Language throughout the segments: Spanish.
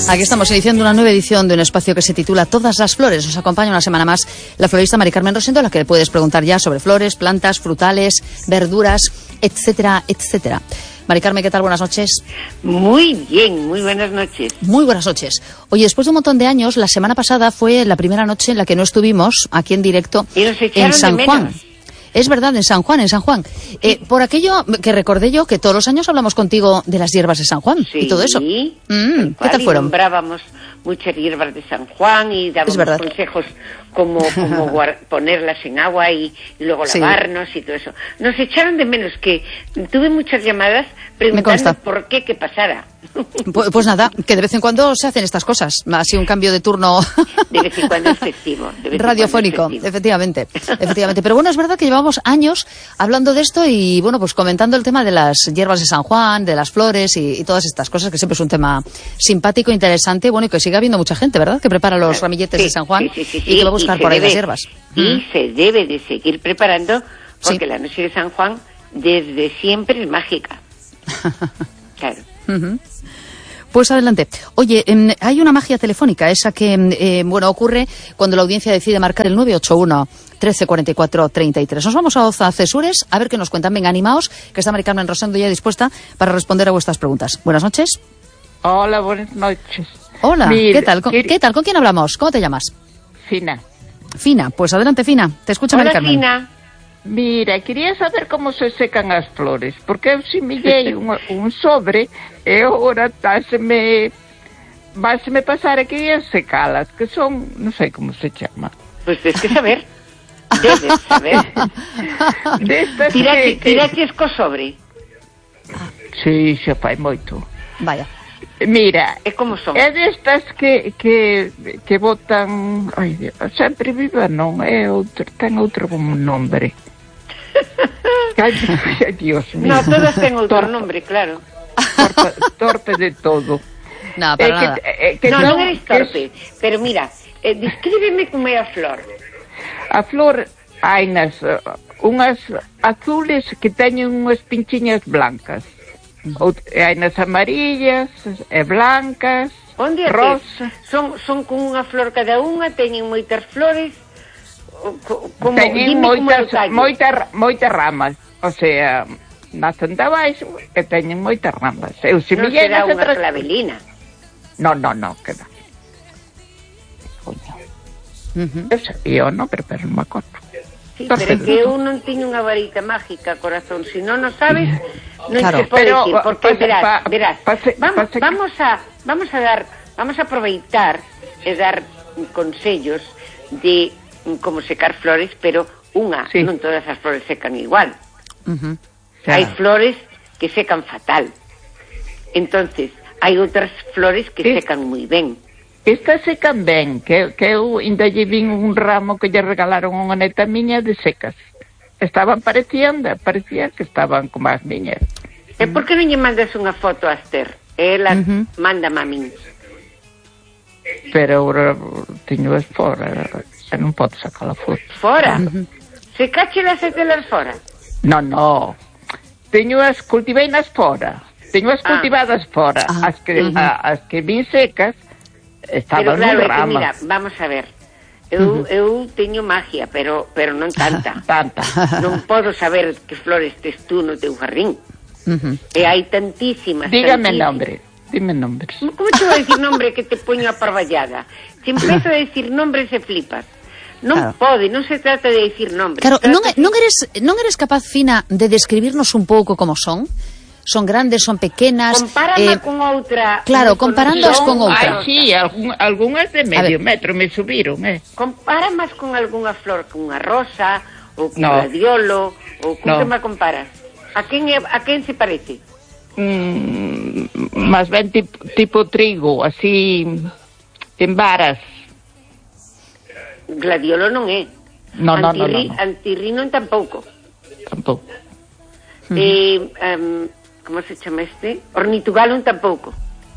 Aquí estamos iniciando una nueva edición de un espacio que se titula Todas las flores. Nos acompaña una semana más la florista Mari Carmen Rosendo, a la que le puedes preguntar ya sobre flores, plantas, frutales, verduras, etcétera, etcétera. Mari Carmen, ¿qué tal? Buenas noches. Muy bien, muy buenas noches. Muy buenas noches. Oye, después de un montón de años, la semana pasada fue la primera noche en la que no estuvimos aquí en directo en San Juan. Es verdad, en San Juan. Por aquello que recordé yo, que todos los años hablamos contigo de las hierbas de San Juan y todo eso. ¿Qué tal fueron? Nombrábamos muchas hierbas de San Juan y dábamos consejos como ponerlas en agua y luego lavarnos y todo eso. Nos echaron de menos, que tuve muchas llamadas preguntando por qué pasara. Pues nada, que de vez en cuando se hacen estas cosas. Así un cambio de turno. De vez en cuando es festivo. Radiofónico, efectivamente. Pero bueno, es verdad que llevamos años hablando de esto y bueno, pues comentando el tema de las hierbas de San Juan, de las flores y todas estas cosas, que siempre es un tema simpático, interesante, bueno, y que sigue habiendo mucha gente, ¿verdad?, que prepara los ramilletes de San Juan y que va a buscar por ahí las hierbas. Y se debe de seguir preparando porque la noche de San Juan desde siempre es mágica. Claro. Pues adelante. Oye, hay una magia telefónica, esa que, ocurre cuando la audiencia decide marcar el 981 13 44 33. Nos vamos a Oza Cesures a ver qué nos cuentan. Venga, animaos, que está Mari Carmen Rosendo ya dispuesta para responder a vuestras preguntas. Buenas noches. Hola, buenas noches. Hola, ¿qué tal? ¿Qué tal? ¿Con quién hablamos? ¿Cómo te llamas? Fina. Fina, pues adelante, Fina. Te escucha Mari Carmen. Fina. Mira, quería saber como se secan as flores, porque eu semillei un sobre e agora váseme pasar a quería secalas, que son, non sei como se chama. Pues tens que saber. Debes saber. Tiraches co sobre. Sí, xa fai moito. Vaya. Mira, é como son. É destas que botan, ai, sempre viva non, é outro, ten outro nombre. Ai, Dios mío. No, todas ten outro nombre, claro. Torpe de todo. No, para nada. Non eres torpe, pero mira, descríbeme como é a flor. A flor hai unhas azules que teñen unhas pinchiñas blancas. Hai nas amarillas, blancas, onde rosa. Son con unha flor cada unha, teñen moitas flores, teñen moitas ramas, o sea, nacen de abaixo e teñen moitas ramas. Non será unha clavelina? Non, que va. Eu sabía, non, pero non me acordo. Sí, pero é que eu non teño unha varita mágica, corazón. Se non o sabes, non te podo decir, porque verás. Vamos a aproveitar e dar consellos de como secar flores, pero non todas as flores secan igual. Hai flores que secan fatal. Entonces, hai outras flores que secan moi ben. Estas secan ben, que eu ainda lle vin un ramo que lle regalaron a unha neta miña de secas. Parecía que estaban como as miñas. E por que non lle mandas unha foto a Esther? Ela mándame a min. Pero agora teño fora, xa non podo sacar a foto. Fora? Secáchelas e telas fora? Non. Teño cultivei nas fora. Teño as cultivadas fora. As que vin secas estaban no ramo. Mira, vamos a ver. Eu teño magia, pero non tanta. Non podo saber que flores tes tú no teu jardín. E hai tantísimas. Dime nombres. Como te vou a decir nombre que te poño a parvallada? Se empezo a decir nombres e flipas. Non pode, non se trata de decir nombres. Claro, non eres capaz, Fina, de describirnos un pouco como son? Son grandes, son pequenas. Compárame con outra. Claro, comparándoas con outra. Sí, algunhas de medio metro me subiron, Compáramas con algunha flor, con unha rosa, ou con gladiolo, ou con que me comparas? A quen se parece? Más ben tipo trigo, así en varas. Gladiolo non é. Non. Antirrino tampouco. Como se chama este? Ornitugalum tampouco.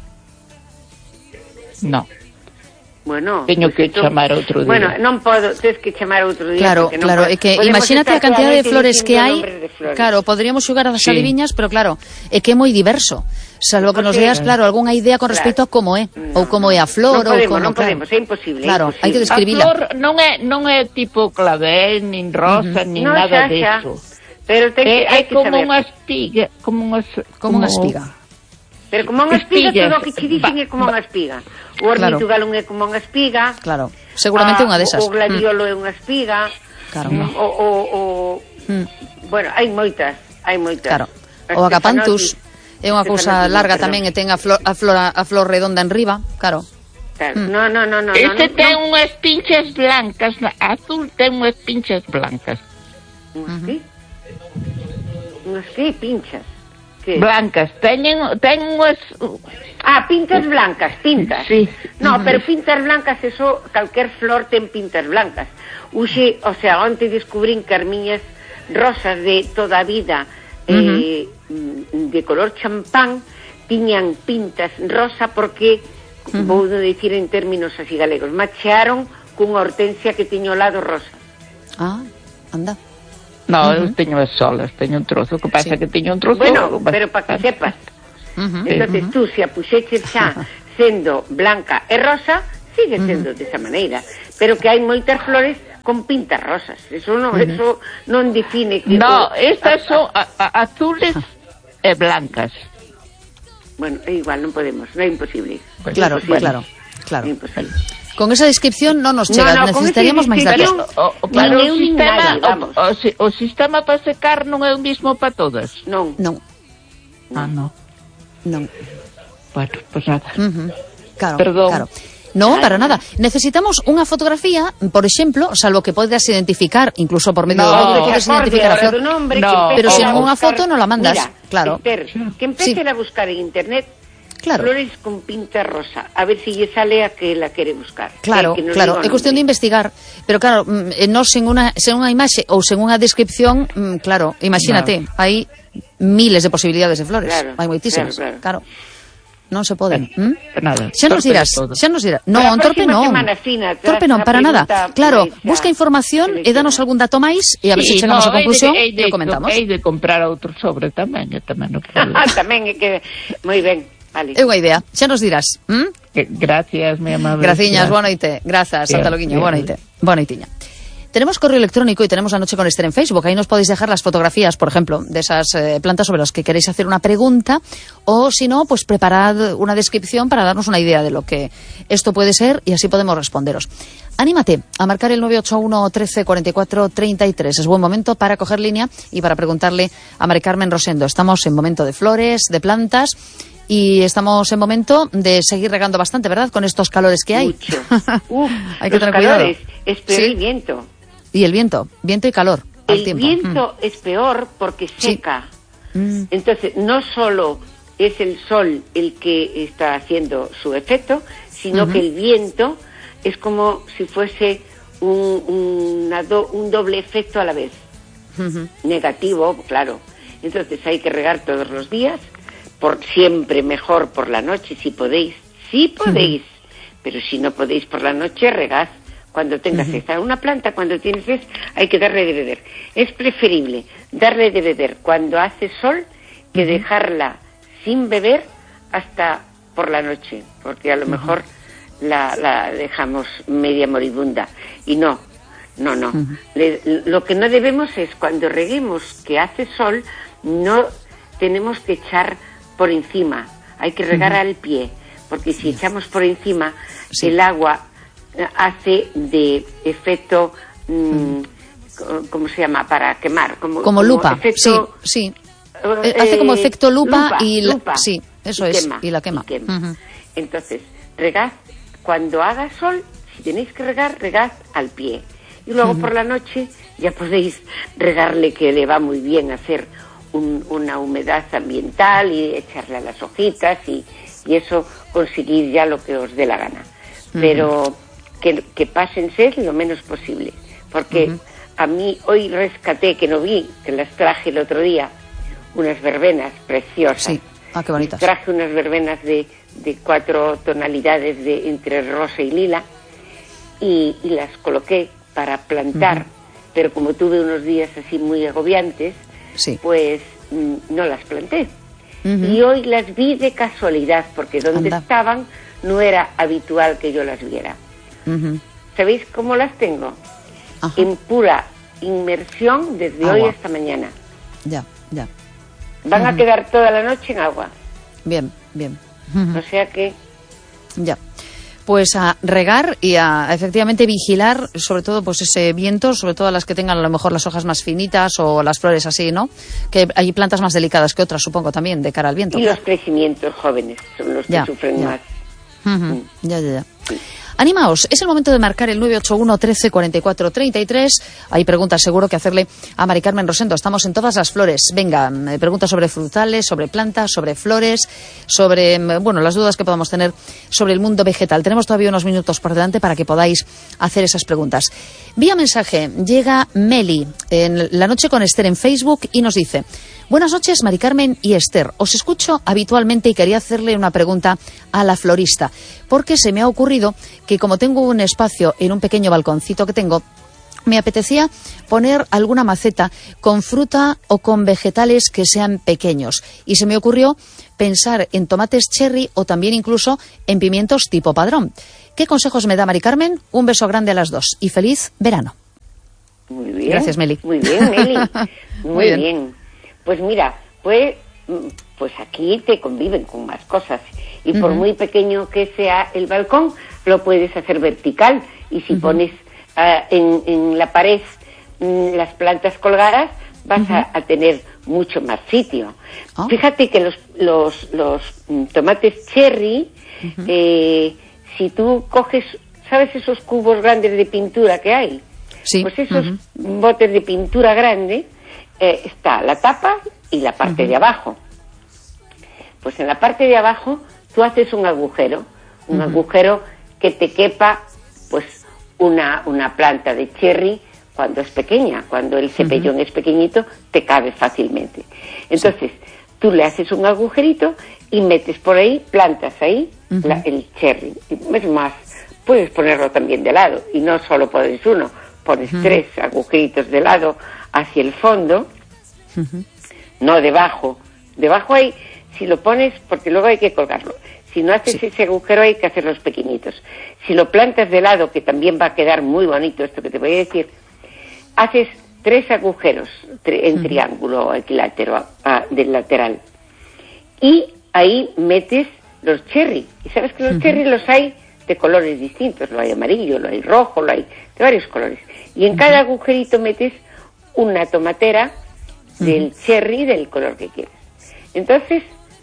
No. Bueno, teño que chamar outro día. Bueno, non podo, tens que chamar outro día. Claro, é que imagínate a cantidad de flores que hai. Claro, poderíamos xogar a das adiviñas, pero claro, é que é moi diverso. Salvo que nos deas, claro, algunha idea con respecto a como é, ou como é a flor, ou como... Non podemos, é imposible. Claro, hai que describila. A flor non é tipo clavel, nin rosa, nin nada disso. Pero hai que como saber. unha espiga, como unha espiga. Pero como unha espiga, todo o que che dicen é como unha espiga. O ornitugalum é como unha espiga. Claro, seguramente unha desas. O gladiolo é unha espiga. Caramba. Bueno, hai moitas. Claro. O agapanthus é unha cousa larga tamén e ten a flor redonda en riba, claro. No. Este ten unhas pinchas blancas, azul ten unhas pinchas blancas. Unhas que pinchas? Blancas, ten unhas... pintas blancas, pintas. Sí. No, pero pintas blancas, eso, calquer flor ten pintas blancas. Uxe, o sea, onte descubrín que as miñas rosas de toda a vida de color champán tiñan pintas rosa porque, vou dicir en términos así galegos, machearon cunha hortensia que tiño ao lado rosa. Anda. No, eu teño as solas, teño un trozo, que pasa que teño un trozo... Bueno, pero para que sepas. Entonces tú, se a puxeches xa sendo blanca e rosa, sigue sendo desa maneira. Pero que hai moitas flores con pintas rosas. Eso non define que... No, estas son azules e blancas. Bueno, é igual, non podemos, non é imposible. Claro. É imposible. Con esa descripción non nos chega, necesitaríamos máis datos. O sistema para secar non é o mismo para todas? Non. Non. Non. Bueno, pues nada. Claro, perdón. Claro. No, para nada. Necesitamos unha fotografía, por exemplo, salvo que podes identificar, incluso por medio do audio, podes identificar a flor. Pero sin unha foto non la mandas. Mira, claro. Esther, que empecen a buscar en internet flores con pinta rosa, a ver si lle sale a que la quere buscar. Claro, é cuestión de investigar, pero claro, non sen unha imaxe ou sen unha descripción, claro, imagínate, hai miles de posibilidades de flores, hai moitísimas, claro. Non se poden. Xa nos dirás. Non, torpe non. Torpe non, para nada. Claro, busca información e danos algún dato máis e a ver se chegamos a conclusión e o comentamos. Hei de comprar outro sobre tamén, tamén non podo. Tamén é que moi ben. Vale. É unha idea, xa nos dirás. Gracias, mi amable. Graciñas, boa noite. Grazas, Santa Loguiño, boa noite. Boa noitiña. Tenemos correo electrónico y tenemos La Noche con Esther en Facebook. Ahí nos podéis dejar las fotografías, por ejemplo, de esas plantas sobre las que queréis hacer una pregunta, o si no, pues preparad una descripción para darnos una idea de lo que esto puede ser y así podemos responderos. Anímate a marcar el 981 13 44 33. Es buen momento para coger línea y para preguntarle a Mari Carmen Rosendo. Estamos en momento de flores, de plantas, y estamos en momento de seguir regando bastante, ¿verdad? Con estos calores que hay. Mucho. Hay que tener cuidado. Es peor el viento. Y el viento y calor. El viento es peor porque seca. Entonces, no solo es el sol el que está haciendo su efecto, sino que el viento es como si fuese un doble efecto a la vez. Negativo, claro. Entonces hay que regar todos los días, por siempre mejor por la noche, si podéis. Pero si no podéis por la noche, regad. Cuando tengas una planta, cuando tienes hay que darle de beber. Es preferible darle de beber cuando hace sol que dejarla sin beber hasta por la noche, porque a lo mejor la dejamos media moribunda. Y no. Lo que no debemos es, cuando reguemos que hace sol, no tenemos que echar por encima, hay que regar al pie, porque si echamos por encima, el agua hace de efecto, ¿cómo se llama? Para quemar. Como lupa, efecto, sí. Hace como efecto lupa y sí, eso es, quema, y la quema. Entonces, regad, cuando haga sol, si tenéis que regar, regad al pie. Y luego por la noche ya podéis regarle, que le va muy bien hacer una humedad ambiental y echarle a las hojitas y eso, conseguir ya lo que os dé la gana. Pero que pásense lo menos posible, porque a mí hoy rescaté, que no vi, que las traje el otro día, unas verbenas preciosas. Sí, qué bonitas. Traje unas verbenas de 4 tonalidades entre rosa y lila y las coloqué para plantar, pero como tuve unos días así muy agobiantes, pues no las planté. y hoy las vi de casualidad, porque donde estaban no era habitual que yo las viera. ¿Sabéis cómo las tengo? En pura inmersión desde hoy hasta mañana. Ya. Van a quedar toda la noche en agua. Bien. O sea que... Ya. Pues a regar y a efectivamente vigilar, sobre todo pues ese viento, sobre todo las que tengan a lo mejor las hojas más finitas o las flores así, ¿no? Que hay plantas más delicadas que otras, supongo, también, de cara al viento. Y los crecimientos jóvenes son los que sufren más. Ya. Sí. Animaos, es el momento de marcar el 981 13 44 33. Hay preguntas seguro que hacerle a Mari Carmen Rosendo. Estamos en todas las flores. Venga, preguntas sobre frutales, sobre plantas, sobre flores, sobre, las dudas que podamos tener sobre el mundo vegetal. Tenemos todavía unos minutos por delante para que podáis hacer esas preguntas. Vía mensaje llega Meli en La Noche con Esther en Facebook y nos dice: buenas noches, Mari Carmen y Esther. Os escucho habitualmente y quería hacerle una pregunta a la florista, porque se me ha ocurrido que como tengo un espacio en un pequeño balconcito que tengo, me apetecía poner alguna maceta con fruta o con vegetales que sean pequeños. Y se me ocurrió pensar en tomates cherry o también incluso en pimientos tipo padrón. ¿Qué consejos me da Mari Carmen? Un beso grande a las dos y feliz verano. Muy bien. Gracias, Meli. Muy bien, Meli. Muy bien. Pues mira, pues aquí te conviven con más cosas. Y por muy pequeño que sea el balcón, lo puedes hacer vertical. Y si pones en la pared las plantas colgadas, vas a tener mucho más sitio. Fíjate que los tomates cherry, si tú coges, ¿sabes esos cubos grandes de pintura que hay? Sí. Pues esos botes de pintura grande, está la tapa y la parte de abajo. Pues en la parte de abajo tú haces un agujero que te quepa pues una planta de cherry cuando es pequeña. Cuando el cepellón es pequeñito, te cabe fácilmente. Entonces, tú le haces un agujerito y metes por ahí, plantas ahí el cherry. Es más, puedes ponerlo también de lado, y no solo pones uno, pones 3 agujeritos de lado hacia el fondo, no debajo. Debajo hay, si lo pones, porque luego hay que colgarlo. Si no haces ese agujero, hay que hacerlos pequeñitos. Si lo plantas de lado, que también va a quedar muy bonito esto que te voy a decir, haces 3 agujeros en triángulo o equilátero del lateral. Y ahí metes los cherry. Y sabes que los cherry los hay de colores distintos. Lo hay amarillo, lo hay rojo, lo hay de varios colores. Y en cada agujerito metes una tomatera del cherry del color que quieras. Entonces,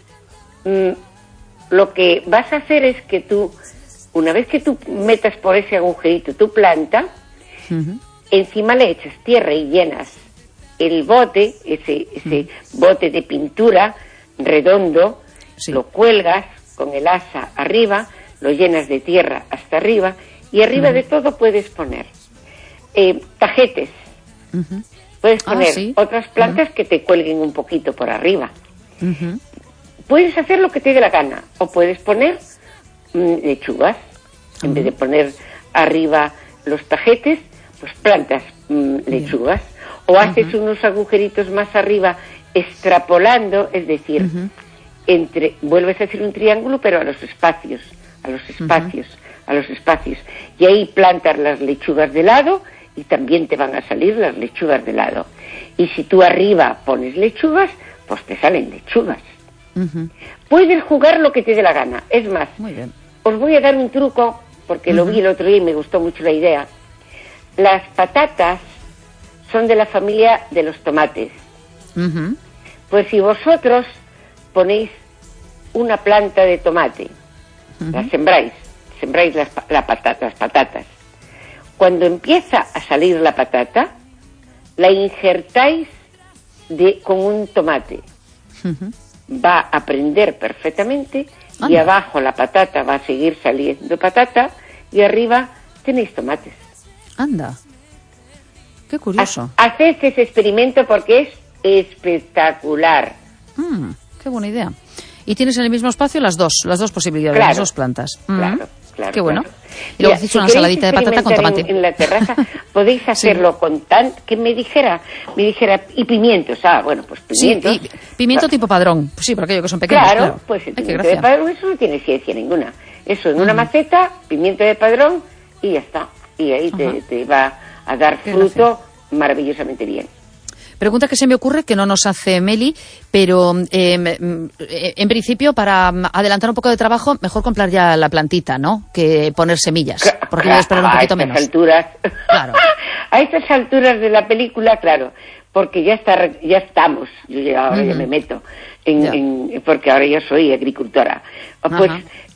lo que vas a hacer es que tú, una vez que tú metas por ese agujerito tu planta, encima le echas tierra y llenas el bote, ese bote de pintura redondo, lo cuelgas con el asa arriba, lo llenas de tierra hasta arriba, y arriba de todo puedes poner tajetes. Puedes poner otras plantas que te cuelguen un poquito por arriba. Puedes hacer lo que te dé la gana, o puedes poner lechugas. En vez de poner arriba los tajetes, pues plantas lechugas. O haces unos agujeritos más arriba extrapolando, es decir, vuelves a hacer un triángulo, pero a los espacios. Y ahí plantas las lechugas de lado, y también te van a salir las lechugas de lado. Y si tú arriba pones lechugas, pues te salen lechugas. Puedes jugar lo que te dé la gana. Es más, os voy a dar un truco, porque lo vi el otro día y me gustó mucho la idea. Las patatas son de la familia de los tomates. Pues si vosotros ponéis una planta de tomate, la sembráis las patatas. Cuando empieza a salir la patata, la injertáis con un tomate. Va a prender perfectamente y abajo la patata va a seguir saliendo patata y arriba tenéis tomates. Anda, qué curioso. Haced ese experimento porque es espectacular. Qué buena idea. Y tienes en el mismo espacio las dos posibilidades, las dos plantas. claro. Qué bueno. Claro. Y luego hacéis una ensaladita de patata con tomate. En la terraza podéis hacerlo con que me dijera, y pimientos. Bueno, pues pimientos. Sí, pimiento tipo padrón. Pues sí, por aquello que son pequeños. Claro, pues el pimiento de padrón, eso no tiene ciencia ninguna. Eso en una maceta, pimiento de padrón y ya está. Y ahí te va a dar fruto maravillosamente bien. Pregunta que se me ocurre, que no nos hace Meli, pero en principio, para adelantar un poco de trabajo, mejor comprar ya la plantita, ¿no? Que poner semillas, porque voy a esperar un poquito menos. Claro. A estas alturas de la película, claro, porque ya estamos, ahora ya me meto, porque ahora yo soy agricultora. Pues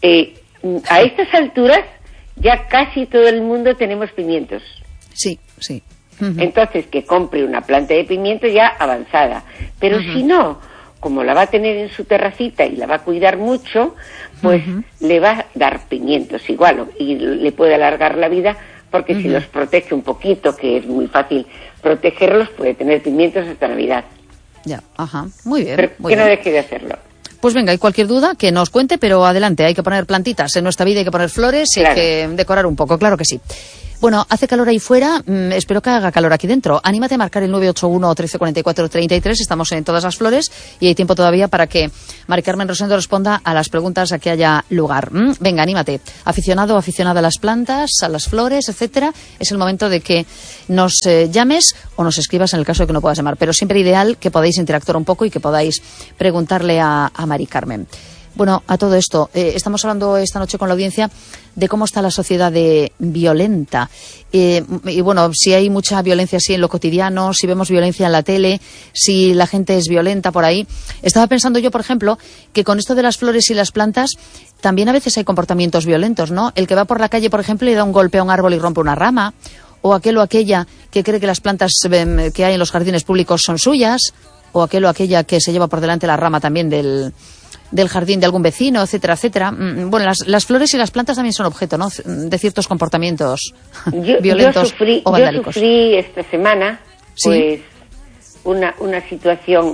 a estas alturas ya casi todo el mundo tenemos pimientos. Sí, sí. Entonces, que compre una planta de pimiento ya avanzada. Pero si no, como la va a tener en su terracita y la va a cuidar mucho, pues le va a dar pimientos igual y le puede alargar la vida, porque si los protege un poquito, que es muy fácil protegerlos, puede tener pimientos hasta Navidad. Ya, muy bien. Pero que no deje de hacerlo. Pues venga, hay cualquier duda que nos cuente, pero adelante, hay que poner plantitas en nuestra vida, hay que poner flores y hay que decorar un poco, claro que sí. Bueno, hace calor ahí fuera, espero que haga calor aquí dentro. Anímate a marcar el 981 1344 33, estamos en Todas las Flores y hay tiempo todavía para que Mari Carmen Rosendo responda a las preguntas a que haya lugar. Venga, anímate. Aficionado o aficionada a las plantas, a las flores, etcétera, es el momento de que nos llames o nos escribas en el caso de que no puedas llamar, pero siempre ideal que podáis interactuar un poco y que podáis preguntarle a Mari Carmen. Bueno, a todo esto, estamos hablando esta noche con la audiencia de cómo está la sociedad violenta. Y bueno, si hay mucha violencia así en lo cotidiano, si vemos violencia en la tele, si la gente es violenta por ahí. Estaba pensando yo, por ejemplo, que con esto de las flores y las plantas, también a veces hay comportamientos violentos, ¿no? El que va por la calle, por ejemplo, y da un golpe a un árbol y rompe una rama, o aquel o aquella que cree que las plantas que hay en los jardines públicos son suyas, o aquel o aquella que se lleva por delante la rama también del jardín de algún vecino, etcétera, etcétera. Bueno, las flores y las plantas también son objeto, ¿no?, de ciertos comportamientos violentos o vandálicos. Yo sufrí esta semana, pues, una situación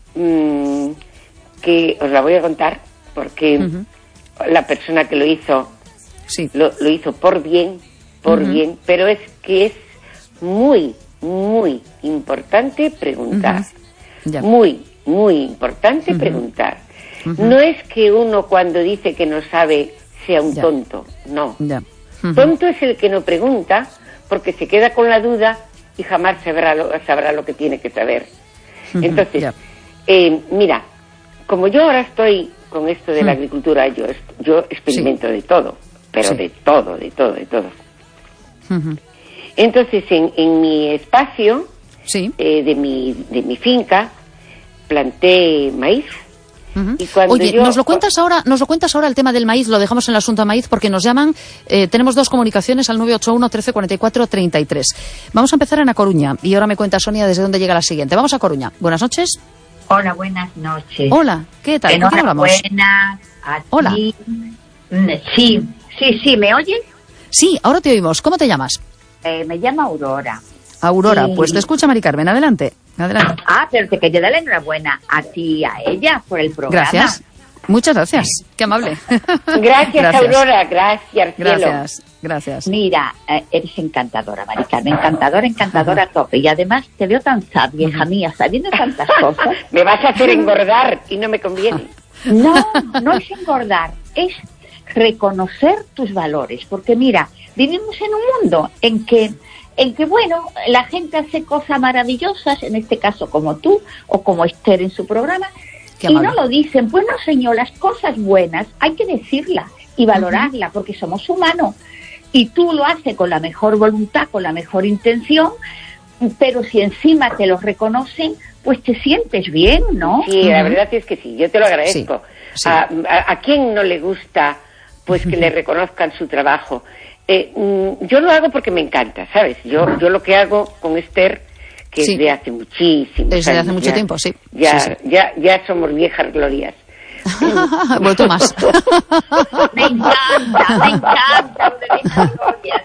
que os la voy a contar, porque la persona que lo hizo, lo hizo por bien, pero es que es muy, muy importante preguntar. Muy, muy importante preguntar. No es que uno cuando dice que no sabe sea un tonto, no. Tonto es el que no pregunta porque se queda con la duda y jamás sabrá lo que tiene que saber. Entonces, mira, como yo ahora estoy con esto de la agricultura, yo experimento de todo, pero de todo. Entonces, en mi espacio de mi finca planté maíz. Y oye, nos lo cuentas ahora el tema del maíz, lo dejamos en el asunto maíz porque nos llaman, tenemos dos comunicaciones al 981 1344 33. Vamos a empezar en A Coruña y ahora me cuenta Sonia desde dónde llega la siguiente. Vamos a Coruña. Buenas noches. Hola, buenas noches. Hola, ¿qué tal? ¿Con quién hablamos? Enhorabuena a ti. Hola. Sí, ¿me oyes? Sí, ahora te oímos. ¿Cómo te llamas? Me llamo Aurora. Aurora, pues te escucha Mari Carmen, adelante. Pero te quería dar la enhorabuena a ti y a ella por el programa. Gracias. Muchas gracias. Qué amable. Gracias, Aurora. Gracias, cielo. Gracias. Mira, eres encantadora, Mari Carmen. Encantadora a tope. Y además te veo tan sabia, hija mía, sabiendo tantas cosas. Me vas a hacer engordar y no me conviene. No es engordar, es reconocer tus valores. Porque mira, vivimos en un mundo en que bueno, la gente hace cosas maravillosas, en este caso como tú o como Esther en su programa, y no lo dicen. Pues no, señor, las cosas buenas hay que decirlas y valorarlas, porque somos humanos, y tú lo haces con la mejor voluntad, con la mejor intención, pero si encima te lo reconocen, pues te sientes bien, ¿no? Sí, la verdad es que sí, yo te lo agradezco. Sí. ¿A quién no le gusta pues que le reconozcan su trabajo? Yo lo hago porque me encanta, ¿sabes? Yo lo que hago con Esther, que es de hace muchísimo tiempo. Desde hace mucho tiempo, sí. Ya somos viejas glorias. Bueno, tú más. Me encanta lo de viejas glorias.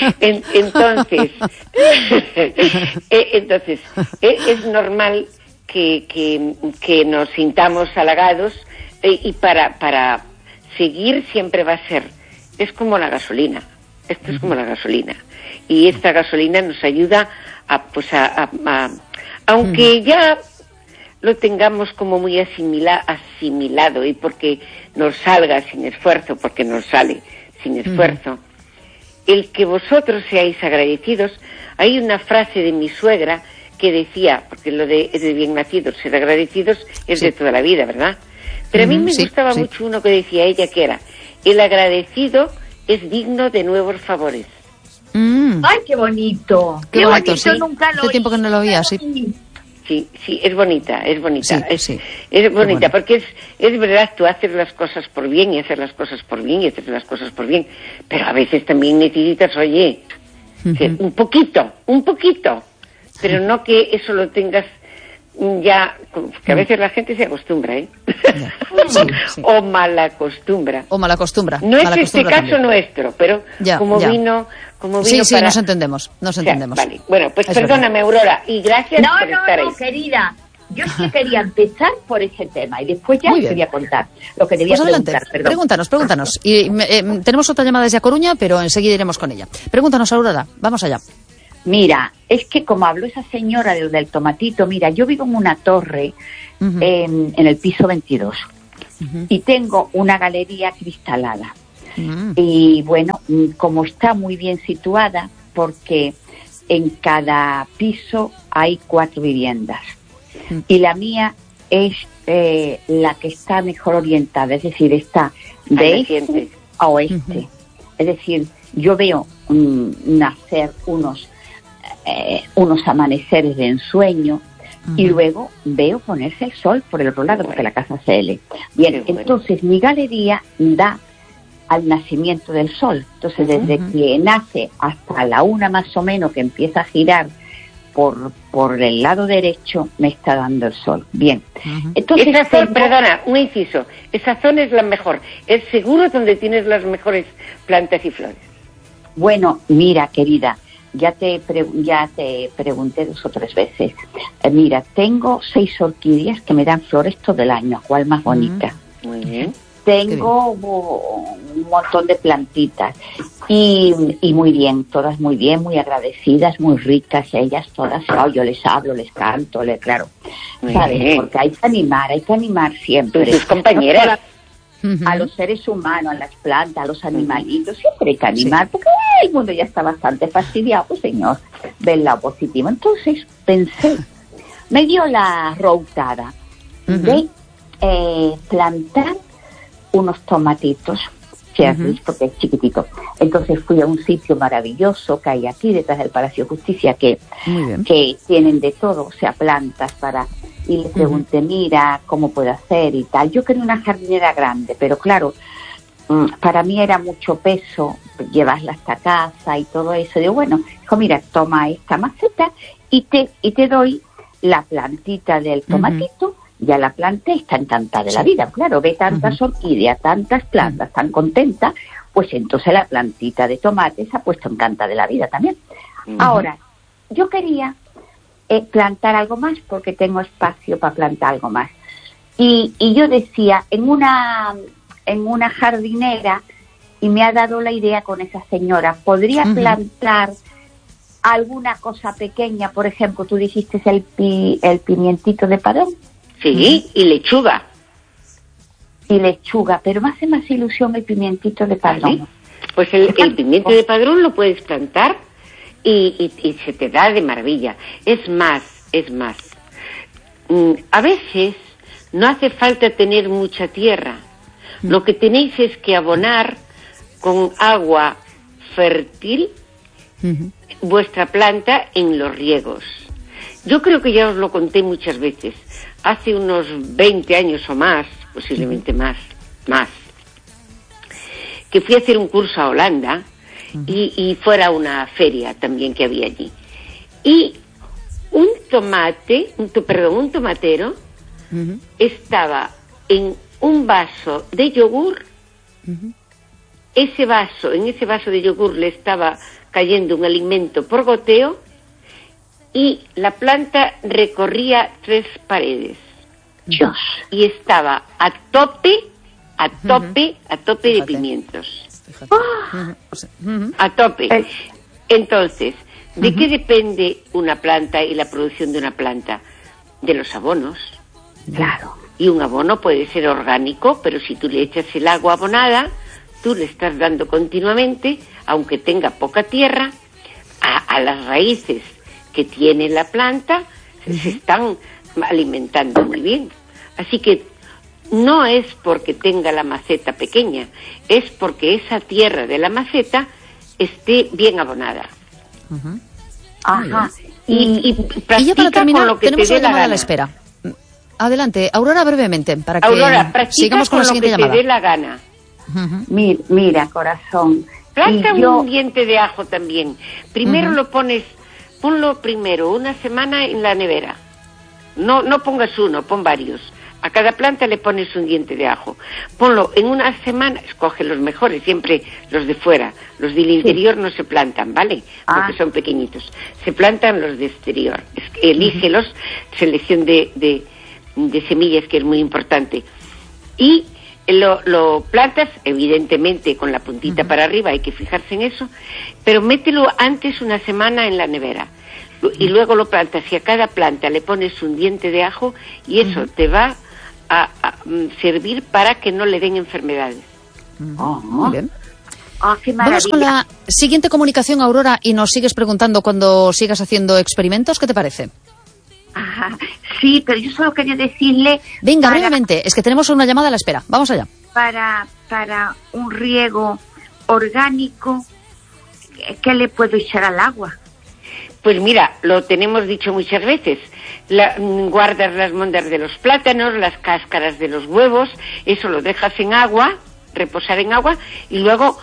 Entonces, es normal que nos sintamos halagados, y para seguir siempre va a ser, es como la gasolina, esto es como la gasolina, y esta gasolina nos ayuda aunque ya lo tengamos como muy asimilado, y porque nos salga sin esfuerzo, porque nos sale sin esfuerzo, el que vosotros seáis agradecidos. Hay una frase de mi suegra que decía, porque lo de bien nacidos, ser agradecidos es de toda la vida, ¿verdad? Pero a mí me gustaba mucho uno que decía ella, que era: el agradecido es digno de nuevos favores. ¡Ay, qué bonito! Qué bonito, sí. Nunca lo hace tiempo que no lo oía, sí. Sí, es bonita. Sí, es bonita, porque es verdad, tú haces las cosas por bien, y haces las cosas por bien, y haces las cosas por bien, pero a veces también necesitas, oye, un poquito, pero no que eso lo tengas ya, que a veces la gente se acostumbra, ¿eh? Sí. O malacostumbra. No es este caso también nuestro, pero como vino sí, para... nos entendemos. Vale. Bueno, pues perdóname, Aurora, y gracias por estar ahí. No, querida, yo sí quería empezar por ese tema, y después ya quería contar lo que debía preguntar. Pregúntanos. Y tenemos otra llamada desde A Coruña, pero enseguida iremos con ella. Pregúntanos, Aurora, vamos allá. Mira, es que como habló esa señora del tomatito, mira, yo vivo en una torre en el piso 22 y tengo una galería cristalada. Y bueno, como está muy bien situada, porque en cada piso hay 4 viviendas y la mía es la que está mejor orientada, es decir, está de este a oeste. Es decir, yo veo nacer unos amaneceres de ensueño y luego veo ponerse el sol por el otro lado, porque la casa se ele. Bien, entonces mi galería da al nacimiento del sol. Entonces desde que nace hasta la 1 más o menos, que empieza a girar por el lado derecho, me está dando el sol. Bien. Entonces, esa zona, perdona, un inciso, esa zona es la mejor, es seguro donde tienes las mejores plantas y flores. Bueno, mira, querida, ya te pregunté 2 o 3 veces. Mira, tengo 6 orquídeas que me dan flores todo el año, cuál más bonita. Muy bien. Tengo un montón de plantitas y muy bien, todas muy bien, muy agradecidas, muy ricas ellas todas. Yo les hablo, les canto, claro, ¿sabes? Porque hay que animar siempre. Tus compañeras. A los seres humanos, a las plantas, a los animalitos, siempre hay que animar, porque el mundo ya está bastante fastidiado, pues señor, ve el lado positivo. Entonces pensé, me dio la routada de plantar unos tomatitos, porque es chiquitito. Entonces fui a un sitio maravilloso que hay aquí detrás del Palacio de Justicia, que tienen de todo, o sea, plantas para... Y le pregunté, mira, ¿cómo puedo hacer y tal? Yo quería una jardinera grande, pero claro, para mí era mucho peso llevarla hasta casa y todo eso. Digo, bueno, dijo, mira, toma esta maceta y te doy la plantita del tomatito. Ya la planté, está encantada de la vida. Claro, ve tantas orquídeas, tantas plantas, tan contenta, pues entonces la plantita de tomate se ha puesto encantada de la vida también. Ahora, yo quería plantar algo más, porque tengo espacio para plantar algo más. Y yo decía, en una jardinera, y me ha dado la idea con esa señora, podría plantar alguna cosa pequeña, por ejemplo, tú dijiste el pimientito de Padrón. Sí, y lechuga. Pero me hace más ilusión el pimientito de Padrón. ¿Sí? Pues el pimiento de Padrón lo puedes plantar y se te da de maravilla. Es más. A veces no hace falta tener mucha tierra. Lo que tenéis es que abonar con agua fértil vuestra planta en los riegos. Yo creo que ya os lo conté muchas veces. Hace unos 20 años o más, posiblemente más, que fui a hacer un curso a Holanda y fuera una feria también que había allí. Y un tomatero estaba en un vaso de yogur. En ese vaso de yogur le estaba cayendo un alimento por goteo, y la planta recorría 3 paredes. Dios. Y estaba a tope de pimientos. A tope. Entonces, ¿de qué depende una planta y la producción de una planta? De los abonos. Claro. Y un abono puede ser orgánico, pero si tú le echas el agua abonada, tú le estás dando continuamente, aunque tenga poca tierra, a las raíces que tiene la planta, se están alimentando muy bien. Así que no es porque tenga la maceta pequeña, es porque esa tierra de la maceta esté bien abonada. Ajá. Y ya para terminar, lo que tenemos una llamada a la espera. Adelante, Aurora, brevemente, para que sigamos con la siguiente llamada. Te dé la gana. Mira, corazón. Planta un diente de ajo también. Primero ponlo primero una semana en la nevera. No pongas uno, pon varios. A cada planta le pones un diente de ajo. Ponlo en una semana, escoge los mejores, siempre los de fuera. Los del interior no se plantan, ¿vale? Porque son pequeñitos. Se plantan los de exterior. Elígelos, selección de semillas, que es muy importante. Y lo plantas, evidentemente, con la puntita para arriba, hay que fijarse en eso, pero mételo antes una semana en la nevera. Y luego lo plantas, y a cada planta le pones un diente de ajo, y eso te va a servir para que no le den enfermedades. Muy bien. Qué maravilla. Vamos con la siguiente comunicación, Aurora, y nos sigues preguntando cuando sigas haciendo experimentos. ¿Qué te parece? Sí, pero yo solo quería decirle... Venga, brevemente, es que tenemos una llamada a la espera. Vamos allá. Para un riego orgánico, ¿qué le puedo echar al agua? Pues mira, lo tenemos dicho muchas veces. Guardas las mondas de los plátanos, las cáscaras de los huevos, eso lo dejas en agua, reposar en agua, y luego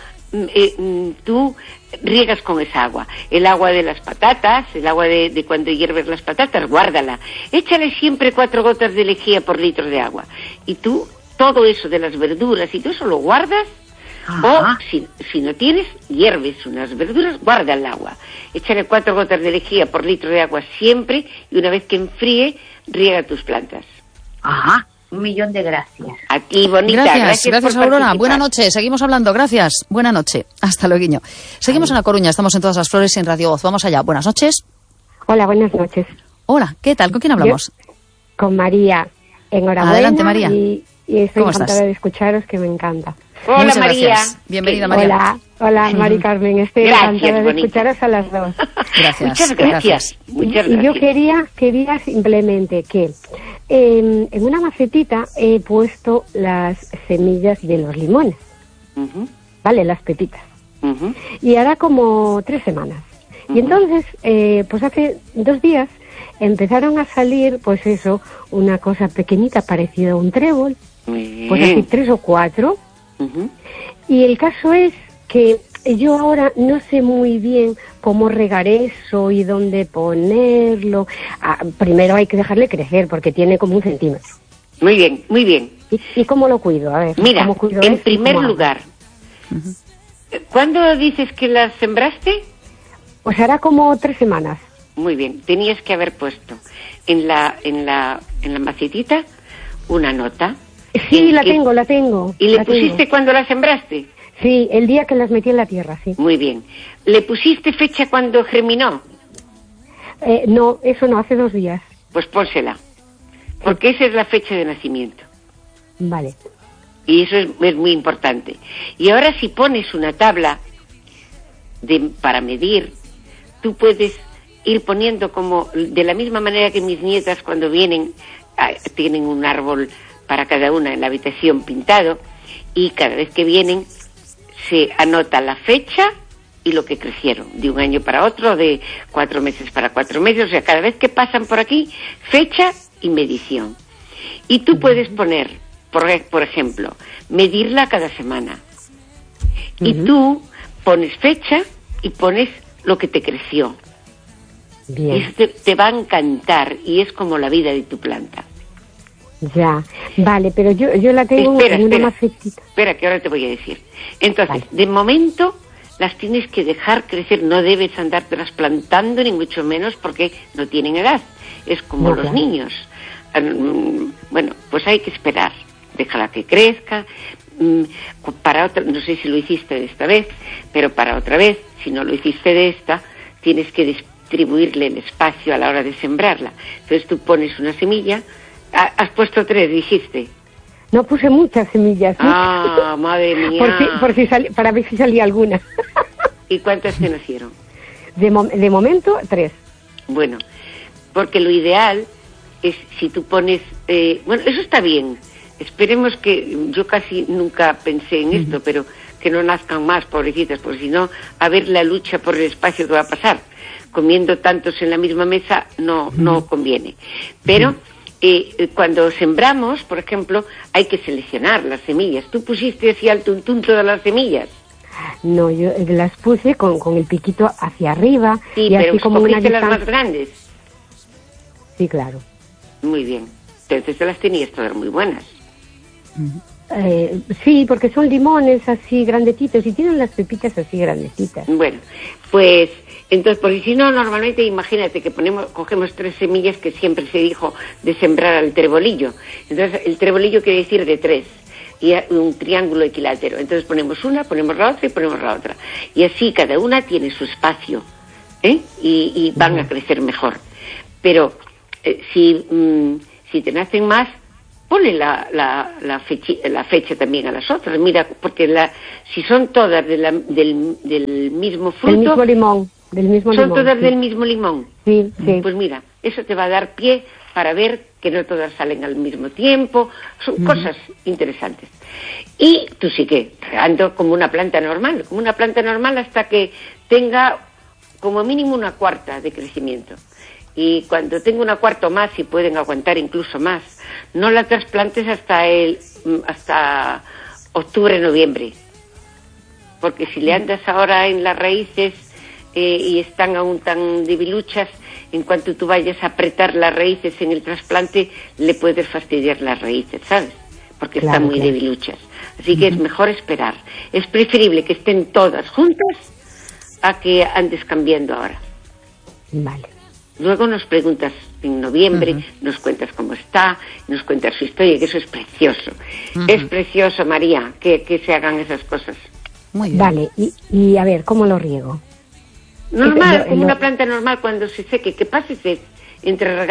tú riegas con esa agua. El agua de las patatas, el agua de cuando hierves las patatas, guárdala. Échale siempre 4 gotas de lejía por litro de agua. Y tú, todo eso de las verduras y todo eso lo guardas. O, si no tienes, hierves unas verduras, guarda el agua. Échale 4 gotas de lejía por litro de agua siempre, y una vez que enfríe, riega tus plantas. 1.000.000 de gracias. A ti, bonita. Gracias, Aurora. Buenas noches. Seguimos hablando. Gracias. Buenas noches. Hasta luego. Seguimos en La Coruña. Estamos en Todas las Flores y en Radio Voz. Vamos allá. Buenas noches. Hola, buenas noches. Hola, ¿qué tal? ¿Con quién hablamos? Con María. Enhorabuena. Adelante, María. Y estoy encantada de escucharos, que me encanta. Hola, Muchas María. Gracias. Bienvenida, María. Hola, Mari Carmen. Estoy encantada de escucharos a las dos. Gracias. Muchas gracias. Y yo quería simplemente que en una macetita he puesto las semillas de los limones. ¿Vale? Las pepitas. Y hará como 3 semanas. Y entonces, pues hace 2 días empezaron a salir, pues eso, una cosa pequeñita parecida a un trébol. Pues así 3 o 4. Y el caso es que yo ahora no sé muy bien cómo regar eso y dónde ponerlo. Primero hay que dejarle crecer, porque tiene como 1 centímetro. Muy bien, muy bien. ¿Y cómo lo cuido? A ver, mira, ¿cómo cuido en primer lugar, ¿cuándo dices que las sembraste? Pues hará como 3 semanas. Muy bien, tenías que haber puesto en la macetita una nota. Sí, la tengo. ¿Y le pusiste cuando la sembraste? Sí, el día que las metí en la tierra, sí. Muy bien. ¿Le pusiste fecha cuando germinó? No, eso no, hace 2 días. Pues pónsela, porque esa es la fecha de nacimiento. Vale. Y eso es muy importante. Y ahora, si pones una tabla para medir, tú puedes ir poniendo, como de la misma manera que mis nietas cuando vienen, tienen un árbol para cada una en la habitación pintado, y cada vez que vienen se anota la fecha y lo que crecieron, de un año para otro, de 4 meses para 4 meses, o sea, cada vez que pasan por aquí, fecha y medición. Y tú puedes poner, por ejemplo, medirla cada semana. Y tú pones fecha y pones lo que te creció. Bien. Eso te va a encantar, y es como la vida de tu planta. Ya, vale, pero yo la tengo en una macetita. Espera, que ahora te voy a decir. Entonces, de momento, las tienes que dejar crecer, no debes andar trasplantando, ni mucho menos, porque no tienen edad. Es como los niños. Bueno, pues hay que esperar, déjala que crezca. Para otra, no sé si lo hiciste de esta vez, pero para otra vez, si no lo hiciste de esta, tienes que distribuirle el espacio a la hora de sembrarla. Entonces tú pones una semilla. ¿Has puesto 3, dijiste? No, puse muchas semillas. Ah, madre mía. Para ver si salía alguna. ¿Y cuántas te nacieron? De momento, 3. Bueno, porque lo ideal es si tú pones... bueno, eso está bien. Esperemos que... Yo casi nunca pensé en esto, pero que no nazcan más, pobrecitas, porque si no, a ver la lucha por el espacio que va a pasar. Comiendo tantos en la misma mesa no conviene. Pero... cuando sembramos, por ejemplo, hay que seleccionar las semillas. ¿Tú pusiste así al tuntún todas las semillas? No, yo las puse con el piquito hacia arriba. Sí, y pero así como una las más grandes. Sí, claro. Muy bien. Entonces te las tenías todas muy buenas. Sí, porque son limones así grandecitos y tienen las pepitas así grandecitas. Bueno, pues... Entonces, porque si no, normalmente, imagínate que cogemos 3 semillas que siempre se dijo de sembrar al trebolillo. Entonces, el trebolillo quiere decir de 3, y un triángulo equilátero. Entonces ponemos una, ponemos la otra y ponemos la otra. Y así cada una tiene su espacio, y van a crecer mejor. Pero si te nacen más, ponle la fecha también a las otras. Mira, porque si son todas del mismo fruto... Del mismo limón. ¿Son todas del mismo limón? Sí, sí. Pues mira, eso te va a dar pie para ver que no todas salen al mismo tiempo. Son cosas interesantes. Y tú sigue regando como una planta normal hasta que tenga como mínimo 1/4 de crecimiento. Y cuando tenga 1/4 más, y pueden aguantar incluso más, no la trasplantes hasta octubre, noviembre. Porque si le andas ahora en las raíces... y están aún tan debiluchas, en cuanto tú vayas a apretar las raíces en el trasplante, le puedes fastidiar las raíces, ¿sabes? Porque están muy debiluchas. Así que es mejor esperar. Es preferible que estén todas juntas a que andes cambiando ahora. Vale. Luego nos preguntas en noviembre, nos cuentas cómo está, nos cuentas su historia, que eso es precioso. Es precioso, María, que se hagan esas cosas. Muy bien. Vale, y a ver, ¿cómo lo riego? Normal, como una planta normal cuando se seque, que pases entre